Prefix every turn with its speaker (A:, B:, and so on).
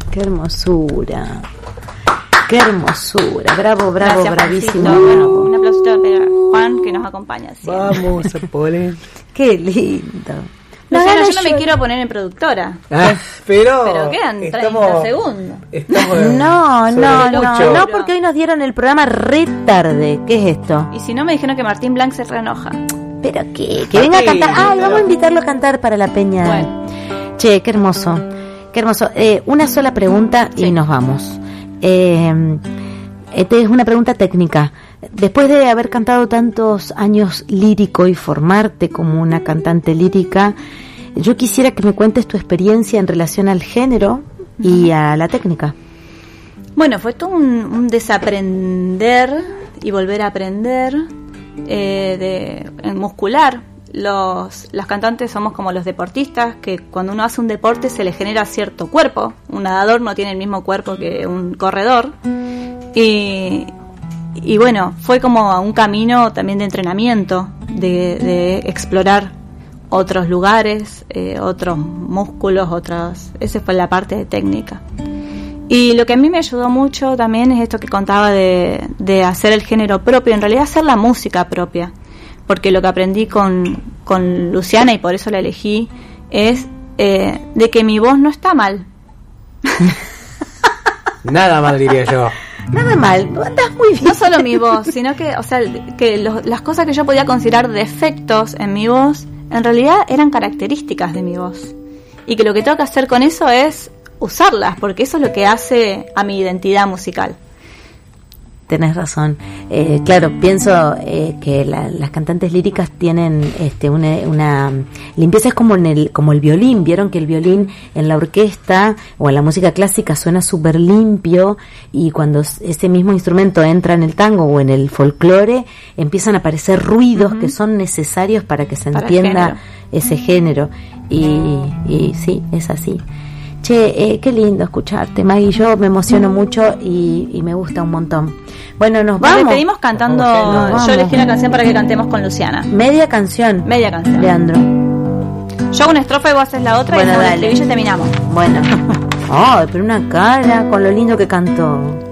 A: Qué hermosura. Qué hermosura. Bravo,
B: Gracias,
A: bravísimo.
B: Bravo. Un aplausito para Juan, que nos acompaña siempre.
C: Vamos, Pole.
A: Qué lindo.
B: Luciana, yo no me quiero poner en productora.
C: Pero
B: quedan 30 segundos.
A: No, porque hoy nos dieron el programa re tarde. ¿Qué es esto?
B: Y si no, me dijeron que Martín Blanc se reenoja.
A: ¿Pero qué? Que venga a cantar. Ay, vamos a invitarlo a cantar para la peña.
B: Bueno.
A: Che, qué hermoso. Qué hermoso. Una sola pregunta y nos vamos. Esta es una pregunta técnica. Después de haber cantado tantos años lírico y formarte como una cantante lírica, yo quisiera que me cuentes tu experiencia en relación al género y a la técnica.
B: Bueno, fue todo un desaprender y volver a aprender en muscular. Los cantantes somos como los deportistas, que cuando uno hace un deporte se le genera cierto cuerpo. Un nadador no tiene el mismo cuerpo que un corredor. Y bueno, fue como un camino también de entrenamiento, de explorar otros lugares, otros músculos, esa fue la parte de técnica. Y lo que a mí me ayudó mucho también es esto que contaba de hacer el género propio, en realidad hacer la música propia, porque lo que aprendí con Luciana, y por eso la elegí, es de que mi voz no está mal.
C: Nada mal, diría yo.
A: Nada mal, estás muy bien.
B: No solo mi voz, sino que, o sea, que las cosas que yo podía considerar defectos en mi voz, en realidad eran características de mi voz. Y que lo que tengo que hacer con eso es usarlas, porque eso es lo que hace a mi identidad musical.
A: Tenés razón. Claro, pienso que las cantantes líricas tienen una limpieza, es como el violín. Vieron que el violín en la orquesta o en la música clásica suena súper limpio, y cuando ese mismo instrumento entra en el tango o en el folclore empiezan a aparecer ruidos que son necesarios para que se entienda ese género. Y sí, es así. Che, qué lindo escucharte, Maggie. Yo me emociono mucho y me gusta un montón. Bueno, nos vamos.
B: Nos despedimos cantando. Yo elegí una canción para que cantemos con Luciana.
A: Media canción. Leandro.
B: Yo hago una estrofa y vos haces la otra.
A: Bueno,
B: y con el
A: dale.
B: estribillo terminamos.
A: Bueno. Pero una cara con lo lindo que cantó.